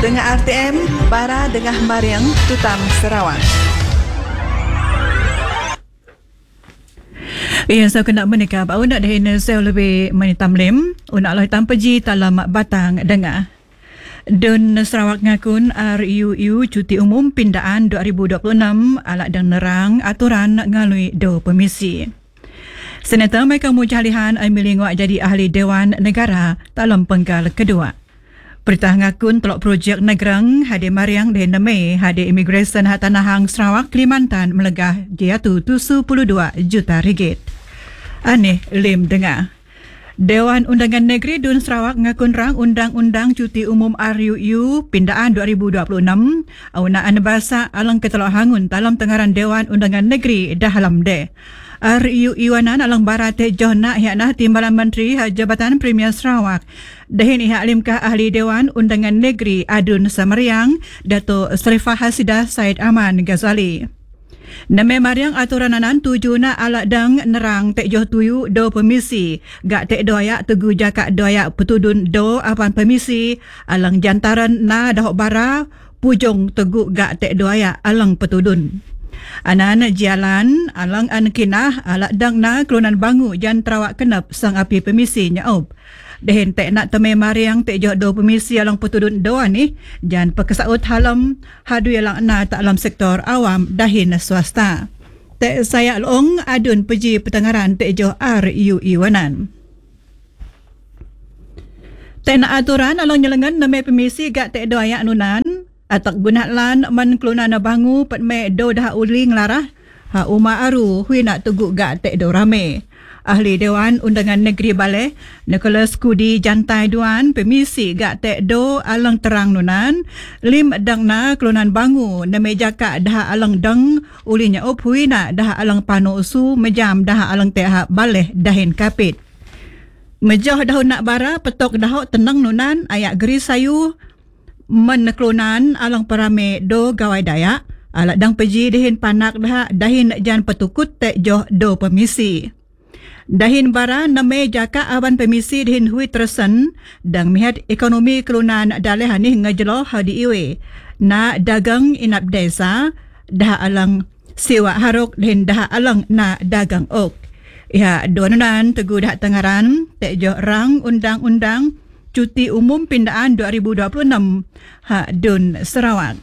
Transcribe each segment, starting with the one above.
Dengan RTM, Bara Dengah Mariang, Tutam Sarawak. Ia saya kena menikah. Bau nak dahin saya lebih menitam lem. Unak lah hitam peji dalam batang dengar. Dun Sarawak ngakun RUU Cuti Umum Pindaan 2026 alat dan nerang aturan ngalui do permisi. Senator Meka Mujalihan milingwak jadi ahli Dewan Negara dalam penggal kedua. Perintah ngakun telok projek Negrang Hadi Mariang dan Neme Hadi Immigration Hatanahang Sarawak Kalimantan melegah jatuh 72 juta ringgit. Aneh lim dengar. Dewan Undangan Negeri Dun Sarawak ngakun rang Undang-Undang Cuti Umum RUU Pindaan 2026 aunaan bahasa alang ketelok hangun dalam tengaran Dewan Undangan Negeri dalam de. RUU Iwanan alang barate Johna Hianah Timbalan Menteri Jabatan Premier Sarawak. Dahin ihak limkah ahli Dewan Undangan Negeri Adun Samariang Dato' Sharifah Hasidah Said Aman Ghazali. Nama mariang aturanan tujuna alat dang nerang tek joh tuyu do permisi gak tek doyak tegu jakak doyak petudun do apan permisi alang jantaran na dahok bara pujung tegu gak tek doyak alang petudun. Anan jalan alang ankinah alat dang na kelunan bangu jan terawak kenap sang api permisi nyaub. Dehen tek nak teme mariang tek joh do permisi alang petudun doa ni jan pekesaut halam hadu alang na tak alam sektor awam dahin swasta. Tek saya long adun peji petengaran tek joh RUU Iwanan. Tek nak aturan alang nyelengan neme permisi gak tek doayak nunan atak gunatlan man kelunan bangu petme do dah uling larah ha uma aru hui nak tuguk gak tek do rame. Ahli Dewan Undangan Negeri Balai Nicholas Kudi Jantai Duan permisi gak tek do alang terang nunan lim dang na kelunan bangu na mejaka dah alang dang ulinya op hui nak dah alang pano usu mejam dah alang tek ha balai dahin kapit. Mejoh dahun nak bara petok dahok tenang nunan ayak geri sayu men kelunan alang parame do gawai dayak alat dang peji dahin panak dah dahin jan petukut tek joh do permisi. Dahin bara name jaka aban permisi dahin hui tersen dang mihat ekonomi kelunan daleh ni ngejelo hadi iwe na dagang inap desa dah alang sewa harok dahin dah alang na dagang ok. Ya donunan tegu dah tengaran tek joh rang undang-undang Cuti Umum Pindaan 2026 hak Dun Sarawak.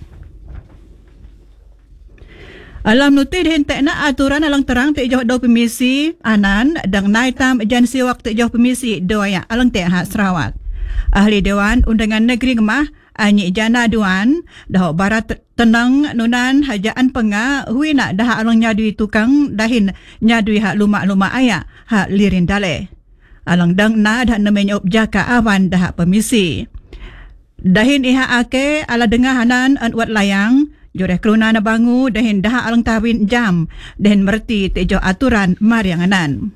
Alam nuti dihin tek nak aturan alang terang tek joh do permisi anan dang naitam jan siwak tek joh permisi do ayak alang tek hak Sarawak. Ahli Dewan Undangan Negeri Gemah Anyi Jana Duan dah barat tenang nunan hajaan penga hui nak dah alang nyadui tukang dahin nyadui hak lumak-lumak ayak hak lirin dale. Alang dang na dah namanya objaka awan dah permisi. Dahin iha ake ala dengah hanan an wat layang joreh keluna na bangu dahin dah alang tawin jam dahin merti tejo aturan marianganan.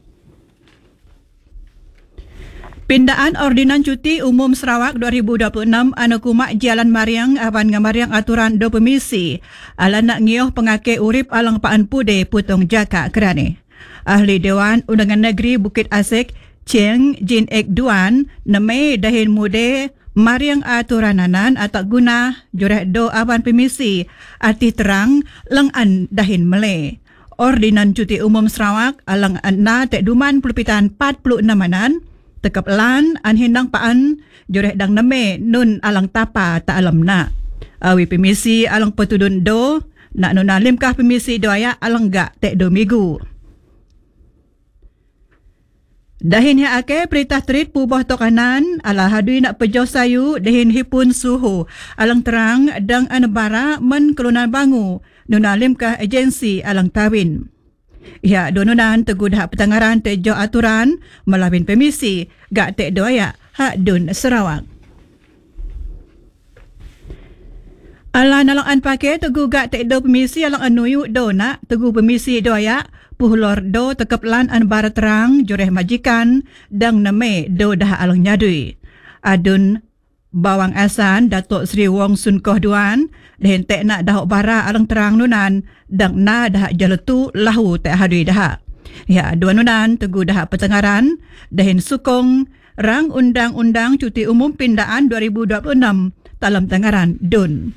Pindaan Ordinan Cuti Umum Sarawak 2026 anu kumak jalan mariang awan ngamariang aturan do permisi ala nak ngioh pengake urip alang paan pude putong jaka kerane. Ahli Dewan Undangan Negeri Bukit Asik Cheng Jin Ek Duan neme dahin mude mariang aturananan atak guna jureh do awan permisi arti terang lengan dahin mele. Ordinan Cuti Umum Sarawak alang anna tek duman pulupitan 46 anan tekap lan an hindang paan jureh dang neme nun alang tapa ta alam na. Awi permisi alang petudun do nak nuna limkah permisi do ayak alang gak tek do migu. Dahin ya ake perintah terit pubah tokanan ala hadui nak pejoh sayu dahin hipun suhu alang terang dang anebara men kelunan bangu nuna limkah agensi alang tawin. Ya donunan tegu dah petangaran tejoh aturan melawin permisi gak tek doaya hak Dun Sarawak. Ala nalang pake tegu gak tek do permisi alang anuyu do nak tegu permisi doaya puhlor do tekep lan an bara terang joreh majikan dang neme do dah alang nyadui. Adun Bawang Asan Datuk Sri Wong Sun Koh Duan dahin tek nak dahok bara alang terang nunan dang na dah jaletu lahu tek hadui dah. Ya dua nunan tegu dah petengaran dahin sukong rang Undang-Undang Cuti Umum Pindaan 2026 dalam tangaran Dun.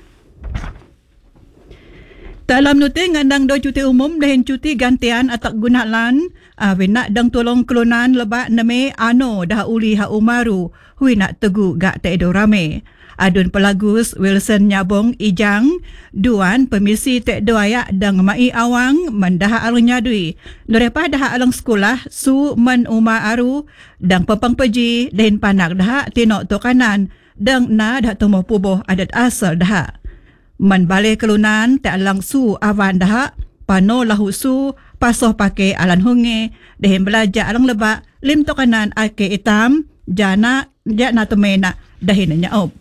Dalam nuti ngandang do cuti umum dahin cuti gantian atak gunalan wina dang tolong kelunan lebak neme ano dah uli ha umaru wina tegu gak te do rame. Adun pelagus Wilson Nyabong Ijang duan pemisi te do ayak dang mai awang mendah alung nyadui. Lepas dah alang sekolah su men uma aru dang pepang peji dahin panak dah tinok to kanan dang na dah temu puboh adat asal dah. Man balik kelunan tak alang su awan dah pano lahu su pasoh pakai alan hunge dehem belajar alang lebak lim to kanan ake itam jana jana temena dahin nyaop.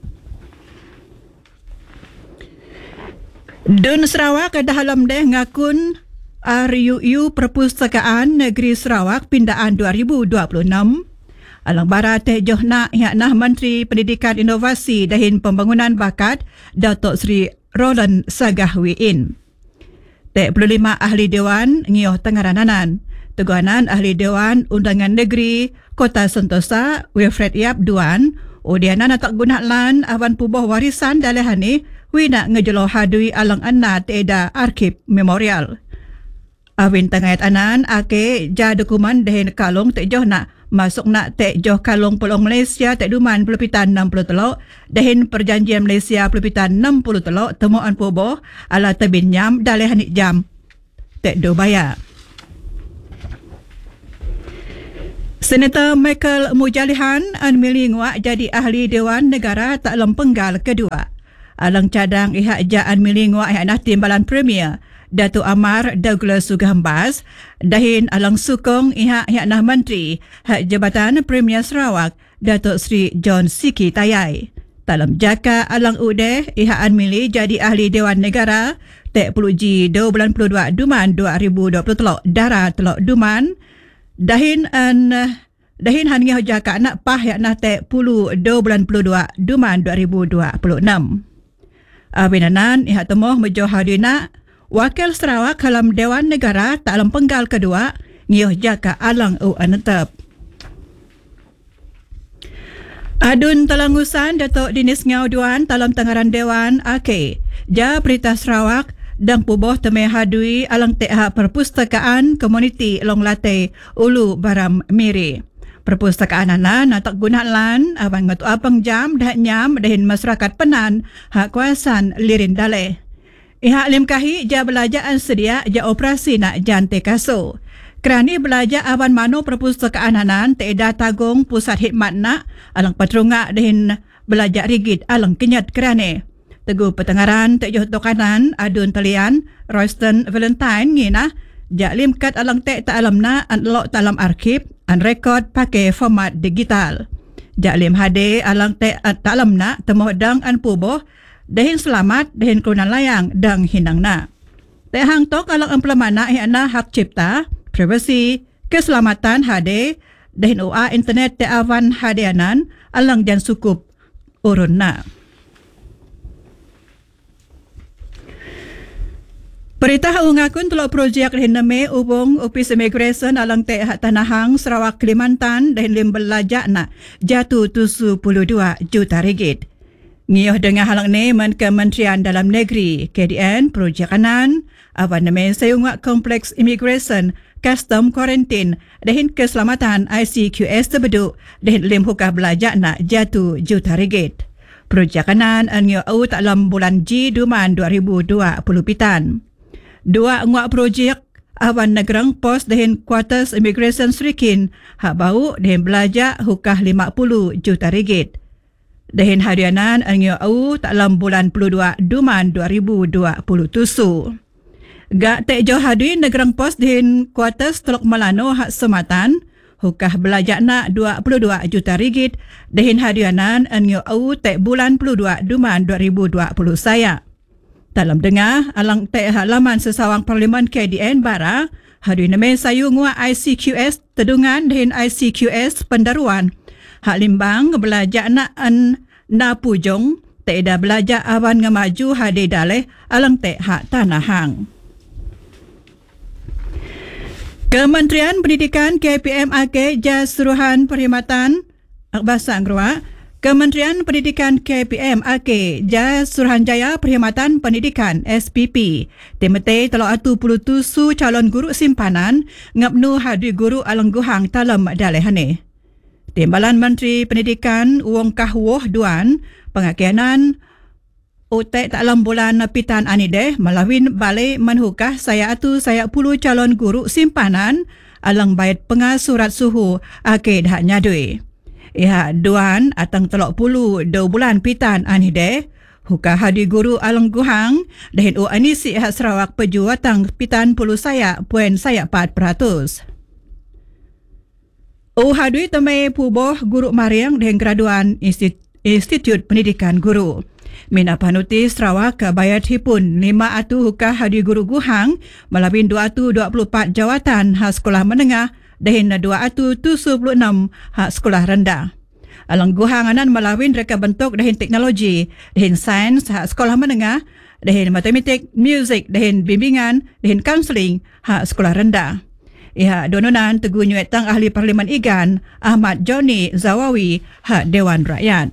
Dun Sarawak dah halam deh ngakun RUU Perpustakaan Negeri Sarawak pindaan 2026. Alang barat teh johna yaknah Menteri Pendidikan Inovasi dahin Pembangunan Bakat Datuk Seri Roland Sagahwiin. Teh 25 ahli dewan ngioh tengarananan. Teguanan ahli dewan Undangan Negeri Kota Sentosa Wilfred Yap Duan udianan atak gunalan awan puboh warisan dalehani wina ngejelo hadui alang anna teeda arkip memorial. Awin tangayat anan ake ja dokumen dahin kalung te johna masuk nak tek joh kalung Pulau Malaysia tek duman pelupitan 60 telok dahin perjanjian Malaysia pelupitan 60 telok temuan puboh ala tebin nyam daleh hanik jam tek do bayar. Senator Michael Mujalihan anmili nguak jadi ahli Dewan Negara tak lempenggal kedua. Alang cadang ihak ja anmili nguak ihak nah timbalan Premier Datuk Amar Douglas Sugambas dahin alang sukong ihak nah Menteri Hak Jabatan Premier Sarawak Datuk Seri John Siki Tayai. Dalam jaka alang udeh ihak anmili jadi ahli Dewan Negara tek peluji 22 Duman 2020 telok darah telok Duman dahin hangih jaka nak pah yaknah tek 22 Duman 2026. Abinanan ihak temoh mejo hadina Wakil Sarawak dalam Dewan Negara tak alam penggal kedua ngioh jaka alang anetep. Adun Talangusan Datuk Dinis Ngau Duan dalam tangaran Dewan Ake ja Berita Sarawak dan puboh temeh hadui alang teha perpustakaan komuniti Long Lateh Ulu Baram Miri. Perpustakaan ana natak gunalan abang ngatu apang jam dah nyam dahin masyarakat penan hak kuasan lirin daleh. Ihak limkahi ja belajaan sedia ja operasi nak jante kaso. Kerani belajar awan mano perpustakaan anan teeda tagung pusat hikmat nak alang patrungak dahin belajar rigid alang kenyat kerane. Teguh petengaran tek joh tokanan adun talian Royston Valentine ngina ja limkat alang tek tak alam na unlock dalam arkib an rekod pakai format digital. Ja lim hade alang tek tak alam na temoh dang an puboh dahin selamat dahin kelunan layang dang hinang na. Tek hang tok alang emplemana ihana hak cipta, privasi, keselamatan hade dahin UA internet tek awan hadeanan alang jan sukup urun na. Perintah ungakun telok projek dahin neme ubung Office Immigration alang tek hak Tanahang Sarawak Kalimantan dahin limbel lajak na jatuh 72 juta ringgit. Ngioh dengan halang ni Kementerian Dalam Negeri KDN projek kanan awan neme sayungak kompleks immigration custom quarantine dahin keselamatan ICQS terbeduk dahin lim hukah belajak nak jatuh juta ringgit. Projek kanan ngioh au tak dalam bulan G Duman 2020 pitan. Dua nguak projek awan negerang pos dahin kuartus immigration Serikin hak bau dahin belajak hukah 50 juta ringgit. Dahin harianan angyo au tak dalam bulan 22 Duman 2027. Gak tek jo hadui negerang pos dahin kuartus Teluk Melano hak sematan hukah belajak nak 22 juta ringgit dahin harianan angyo au tek bulan 22 Duman 2020 saya. Dalam dengar alang tek halaman sesawang Parlimen KDN bara hadui neme sayu ngua ICQS tedungan dahin ICQS pendaruan hak limbang belajak nak na pujong tek dah belajak awan ngamaju hade daleh alang tek hak Tanahang. Kementerian Pendidikan KPM AK ja suruhan perkhidmatan bahasa Anggerak Kementerian Pendidikan KPM AK Jaya Suruhanjaya Perkhidmatan Pendidikan SPP temete telok atu puluh tusu calon guru simpanan ngapnu hadi guru alangguhang talam dalehane. Timbalan Menteri Pendidikan Wong Kah Woh Duan pengakianan otek dalam bulan pitan anideh melawin balai manhukah saya puluh calon guru simpanan alang bayat pengasurat suhu ake dah nyadui. Iha Duan atang telok puluh 2 bulan pitan anideh hukah hadi guru alang guhang dahin anisi hak Sarawak peju atang pitan puluh saya 4%. Hadui temai puboh guru mariang dahin graduan Institut Pendidikan Guru. Mina panuti Sarawak bayat hipun 5 atu hukah hadi guru guhang melabin 224 jawatan hak sekolah menengah dahin 2 atu 76 hak sekolah rendah. Alang guhang anan melawin reka bentuk dahin teknologi, dahin sains hak sekolah menengah, dahin matematik, muzik, dahin bimbingan, dahin kaunseling hak sekolah rendah. Iha dononan Teguh Nyuetang Ahli Parlimen Igan Ahmad Joni Zawawi hak Dewan Rakyat.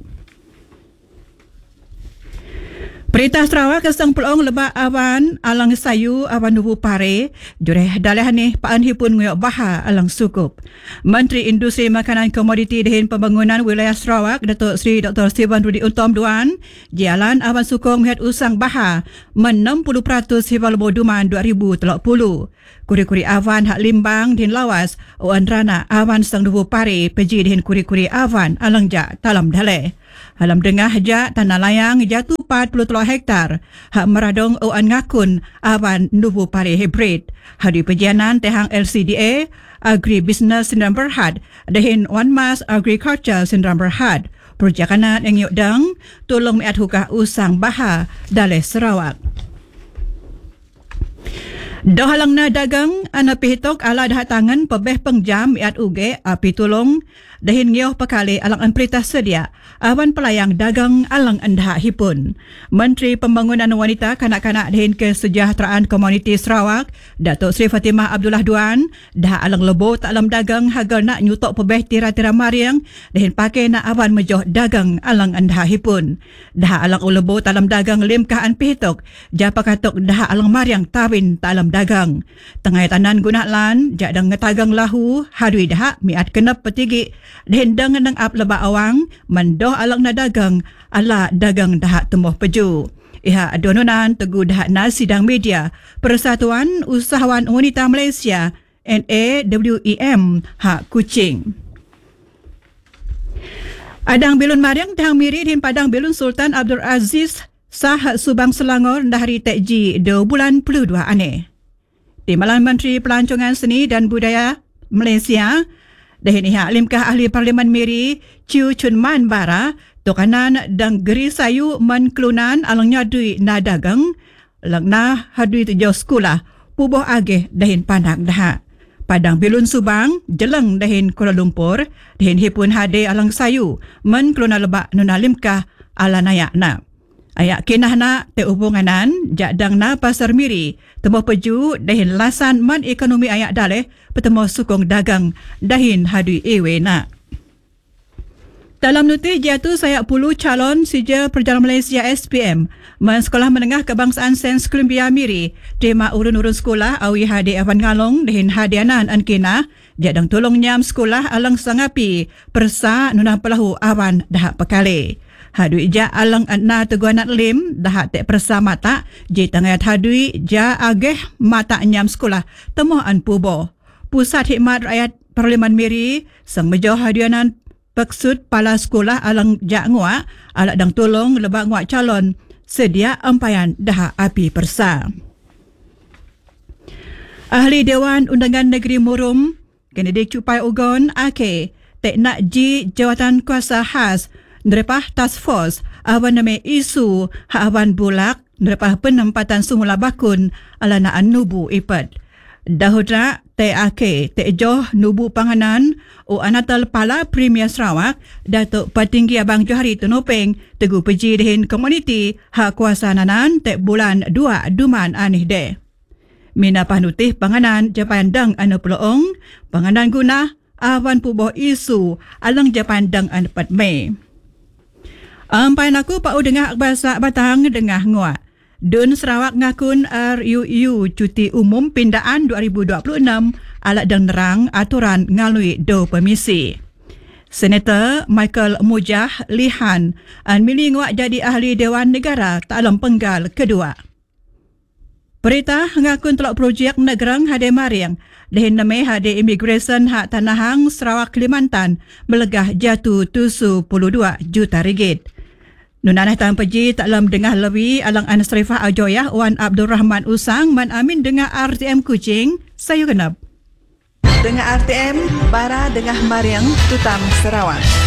Perintah Sarawak kesang pelong lebak awan alang sayu awan nubu pare jureh dalehane paan hipun nguyok baha alang sukup. Menteri Industri Makanan Komoditi dan Pembangunan Wilayah Sarawak Datuk Seri Dr. Stephen Rudi Untom Duan jalan awan sukong melihat usang baha men 60% hival boduman 2030. Kuri-kuri awan hak limbang din lawas oan rana awan sang nubu pare peji din kuri-kuri awan alang jak talam daleh. Halam dengah jak tanah layang jatuh 43 hektar hak meradong oan ngakun awan nubu pare hybrid. Hadi pejianan tehang LCDA Agri-Business Sindang Berhad dahin Wan Mas Agriculture Sindang Berhad. Perjakanan yang yukdang tolong miat hukah usang baha daleh Sarawak. Dohalang na dagang ana pihitok ala dah tangan pebeh pengjam miat uge api tolong dahin ngioh pakale alang anperintah sedia awan pelayang dagang alang andah hipun. Menteri Pembangunan Wanita Kanak-kanak dahin Kesejahteraan Komuniti Sarawak Datuk Seri Fatimah Abdullah Duan dah alang lebo tak alam dagang hagal nak nyutok pebeh tira-tira mariang dahin pakai nak awan mejoh dagang alang andah hipun. Dah alang lebo tak alam dagang limkahan pihitok japa katok dah alang mariang tawin tak alam dagang. Tengah tanan gunaklan jadang ngetagang lahu hadui dah miat kenap petigi dahin dengan ap leba awang mandoh alang na dagang ala dagang dah temuh peju. Iha adononan Teguh dah na sidang media Persatuan Usahawan Wanita Malaysia NAWEM hak Kuching. Adang Bilun Mariang tahang miri din Padang Bilun Sultan Abdul Aziz sah Subang Selangor dahari tekji 2 bulan puluh 2 aneh. Timbalan Menteri Pelancongan Seni dan Budaya Malaysia dahin iha limkah Ahli Parlimen Miri Chiu Chun Man Bara tokanan dan geri sayu man kelunan alang nyadui na dagang langna hadui tujuh sekolah puboh ageh dahin pandang dah. Padang Bilun Subang jelang dahin Kuala Lumpur dahin hipun hade alang sayu man kelunan lebak nuna limkah ala nayak na. Ayak kinah nak te hubunganan jadang na pasar miri temu peju dahin lasan man ekonomi ayak daleh petemu sukong dagang dahin hadui ewe nak. Dalam noti jatuh saya puluh calon sijil perjalanan Malaysia SPM man sekolah menengah kebangsaan Sains Columbia Miri tema urun-urun sekolah awi hadi awan ngalong dahin hadianan an kinah jadang tolong nyam sekolah alang sangapi persa nunah pelahu awan dah pekali. Hadui ja alang na teguanat lim dah tek persama tak je tangayat hadui ja ageh mata nyam sekolah temuan pubo. Pusat Khidmat Rakyat Parlimen Miri sang mejoh hadianan peksud pala sekolah alang ja nguak alak dang tolong lebak nguak calon sedia empayan dah api persa. Ahli Dewan Undangan Negeri Murum Kennedy Cupai Ugon AK tek nak ji jawatan kuasa khas Nerepah Task Force awan nama isu hak awan bulak nerepah penempatan semula bakun ala naan nubu ipat. Dahudra TAK Tejoh Nubu Panganan o Anatal Pala Premier Sarawak Datuk Patinggi Abang Johari Tunopeng Teguh Peji Dehin Komuniti hak kuasa nanan tek bulan 2 duman anih de. Mina panutih panganan Japan dang anu peloong panganan guna awan puboh isu alang Japan dang anu 4 Mei. Ampai naku pau dengah bahasa batang dengah nguat. Dun Sarawak ngakun RUU Cuti Umum Pindaan 2026 alat dan nerang aturan ngalui do permisi. Senator Michael Mujah Lihan milih nguat jadi ahli Dewan Negara Taklum Penggal kedua. Perintah ngakun telok projek Negerang Hade Mariang dehin neme Hade Immigration Hak Tanahang Sarawak Kalimantan melegah jatuh 72 juta ringgit. Nunanah Tan Peji taklam dengah lebih alang Ansrifah Ajoyah Wan Abdul Rahman Usang man amin dengah RTM Kuching sayu genap. Dengan RTM, Bara Dengah Mariang Tutam Sarawak.